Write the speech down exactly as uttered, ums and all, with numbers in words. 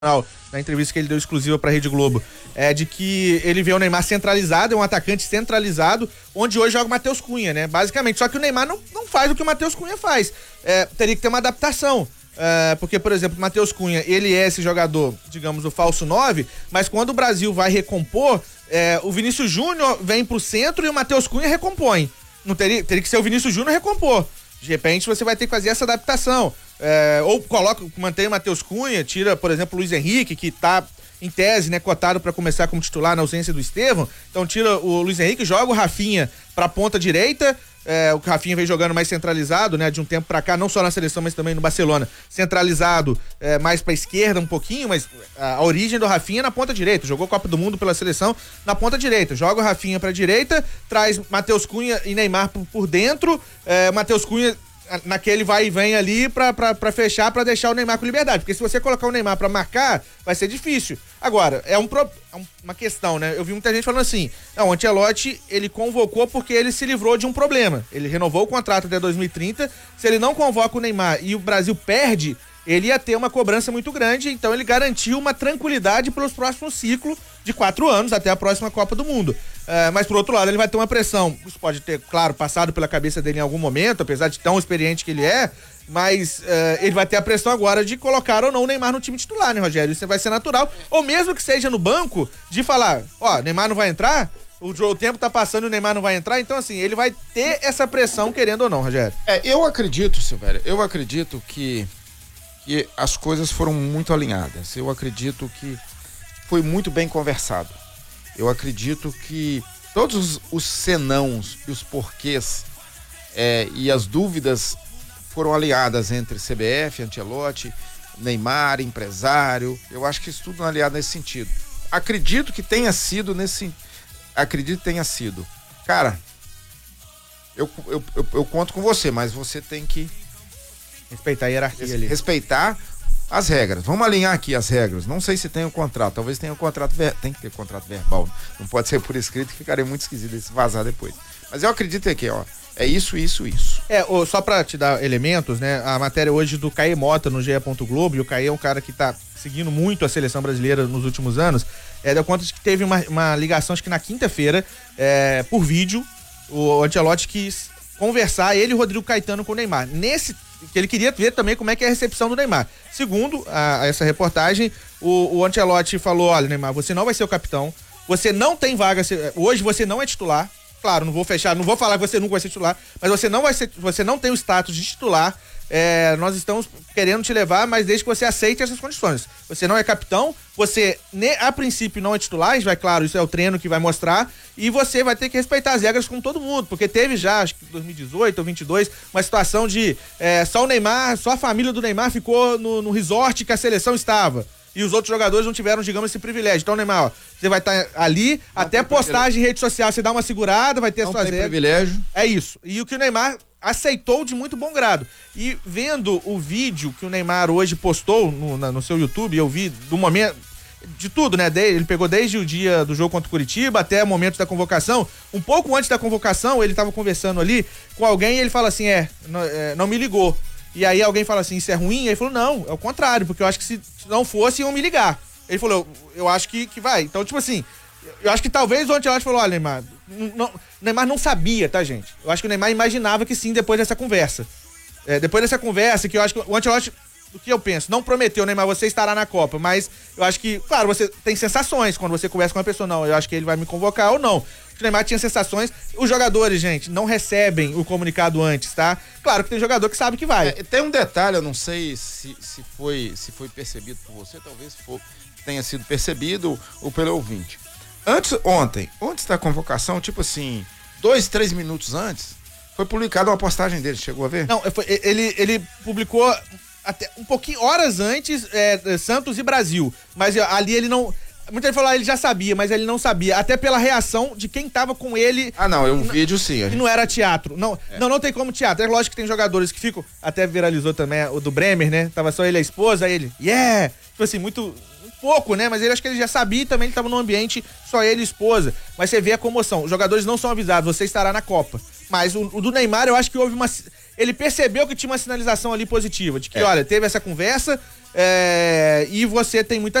na entrevista que ele deu exclusiva pra Rede Globo, é de que ele vê o Neymar centralizado, é um atacante centralizado, onde hoje joga o Matheus Cunha, né? Basicamente, só que o Neymar não, não faz o que o Matheus Cunha faz. É, teria que ter uma adaptação. É, porque, por exemplo, o Matheus Cunha, ele é esse jogador, digamos, o falso nove, mas quando o Brasil vai recompor, é, o Vinícius Júnior vem pro centro e o Matheus Cunha recompõe. Não teria, teria que ser o Vinícius Júnior recompor. De repente você vai ter que fazer essa adaptação. É, ou coloca, mantém o Matheus Cunha, tira, por exemplo, o Luiz Henrique, que tá em tese, né, cotado para começar como titular na ausência do Estevão. Então tira o Luiz Henrique, joga o Rafinha pra ponta direita. É, o Rafinha vem jogando mais centralizado, né, de um tempo pra cá, não só na seleção, mas também no Barcelona. Centralizado, é, mais pra esquerda um pouquinho, mas a, a origem do Rafinha é na ponta direita. Jogou Copa do Mundo pela seleção na ponta direita. Joga o Rafinha pra direita, traz Matheus Cunha e Neymar por, por dentro. É, Matheus Cunha naquele vai e vem ali pra, pra, pra fechar, pra deixar o Neymar com liberdade, porque se você colocar o Neymar pra marcar, vai ser difícil. Agora, é, um pro, é uma questão, né? Eu vi muita gente falando assim, não, o Ancelotti, ele convocou porque ele se livrou de um problema. Ele renovou o contrato até dois mil e trinta, se ele não convoca o Neymar e o Brasil perde, ele ia ter uma cobrança muito grande, então ele garantiu uma tranquilidade para os próximos ciclos de quatro anos, até a próxima Copa do Mundo. É, mas, por outro lado, ele vai ter uma pressão, isso pode ter, claro, passado pela cabeça dele em algum momento, apesar de tão experiente que ele é, mas é, ele vai ter a pressão agora de colocar ou não o Neymar no time titular, né, Rogério? Isso vai ser natural, ou mesmo que seja no banco, de falar, ó, Neymar não vai entrar, o, o tempo tá passando e o Neymar não vai entrar, então assim, ele vai ter essa pressão, querendo ou não, Rogério. É, eu acredito, Silvério, eu acredito que que as coisas foram muito alinhadas. Eu acredito que foi muito bem conversado. Eu acredito que todos os, os senãos e os porquês é, e as dúvidas foram alinhadas entre C B F, Ancelotti, Neymar, empresário. Eu acho que isso tudo é alinhado nesse sentido. Acredito que tenha sido nesse... Acredito que tenha sido. Cara, eu, eu, eu, eu conto com você, mas você tem que respeitar a hierarquia res, ali. Respeitar as regras. Vamos alinhar aqui as regras. Não sei se tem um contrato. Talvez tenha um contrato ver... Tem que ter contrato verbal. Não pode ser por escrito, que ficaria muito esquisito se vazar depois. Mas eu acredito aqui, ó. É isso, isso, isso. É, ó, só pra te dar elementos, né? A matéria hoje do Caê Mota no G E. Globo, e o Caê é um cara que tá seguindo muito a seleção brasileira nos últimos anos. É, deu conta de que teve uma, uma ligação, acho que na quinta-feira, é, por vídeo, o Ancelotti quis conversar, ele e o Rodrigo Caetano com o Neymar. Nesse que ele queria ver também como é que é a recepção do Neymar. Segundo a, a essa reportagem, o, o Ancelotti falou, olha, Neymar, você não vai ser o capitão, você não tem vaga, hoje você não é titular, claro, não vou fechar, não vou falar que você nunca vai ser titular, mas você não vai ser, você não tem o status de titular, é, nós estamos querendo te levar, mas desde que você aceite essas condições. Você não é capitão, você a princípio não é titular, vai, claro, isso é o treino que vai mostrar, e você vai ter que respeitar as regras com todo mundo, porque teve já, acho que dois mil e dezoito ou vinte e dois, uma situação de é, só o Neymar, só a família do Neymar ficou no, no resort que a seleção estava. E os outros jogadores não tiveram, digamos, esse privilégio. Então, Neymar, ó, você vai estar tá ali, não até postagem em rede social, você dá uma segurada, vai ter não suas tem privilégio. É isso. E o que o Neymar aceitou de muito bom grado. E vendo o vídeo que o Neymar hoje postou no, na, no seu YouTube, eu vi do momento... de tudo, né? Ele pegou desde o dia do jogo contra o Curitiba até o momento da convocação. Um pouco antes da convocação, ele tava conversando ali com alguém e ele fala assim, é, não, é, não me ligou. E aí alguém fala assim, isso é ruim? E ele falou, não, é o contrário, porque eu acho que se não fosse, iam me ligar. Ele falou, eu, eu acho que, que vai. Então, tipo assim, eu acho que talvez o Ancelotti falou, olha, Neymar, não, o Neymar não sabia, tá, gente? Eu acho que o Neymar imaginava que sim, depois dessa conversa. É, depois dessa conversa, que eu acho que o Ancelotti, do que eu penso, não prometeu, Neymar, você estará na Copa, mas eu acho que, claro, você tem sensações quando você conversa com uma pessoa, não, eu acho que ele vai me convocar ou não. O Neymar tinha sensações, os jogadores, gente, não recebem o comunicado antes, tá? Claro que tem jogador que sabe que vai. É, tem um detalhe, eu não sei se, se, foi, se foi percebido por você, talvez for, tenha sido percebido ou pelo ouvinte. Antes, ontem, antes da convocação, tipo assim, dois, três minutos antes, foi publicada uma postagem dele, chegou a ver? Não, foi, ele, ele publicou até um pouquinho, horas antes, é, Santos e Brasil, mas ali ele não... Muita gente falou, ah, ele já sabia, mas ele não sabia. Até pela reação de quem tava com ele. Ah, não, é um vídeo sim. E não era teatro. Não, é. não, não tem como teatro. É lógico que tem jogadores que ficam. Até viralizou também o do Bremer, né? Tava só ele e a esposa, aí ele. Yeah! Tipo assim, muito. Pouco, né? Mas ele acho que ele já sabia e também ele tava num ambiente só ele e a esposa. Mas você vê a comoção. Os jogadores não são avisados, você estará na Copa. Mas o, o do Neymar, eu acho que houve uma. Ele percebeu que tinha uma sinalização ali positiva. De que, é. olha, teve essa conversa. é, e você tem muita